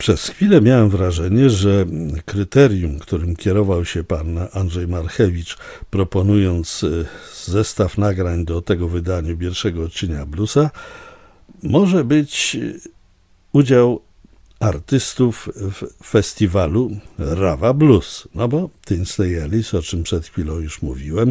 Przez chwilę miałem wrażenie, że kryterium, którym kierował się pan Andrzej Marchewicz, proponując zestaw nagrań do tego wydania pierwszego odcienia Bluesa, może być udział artystów w festiwalu Rawa Blues. No bo Tinsley Ellis, o czym przed chwilą już mówiłem,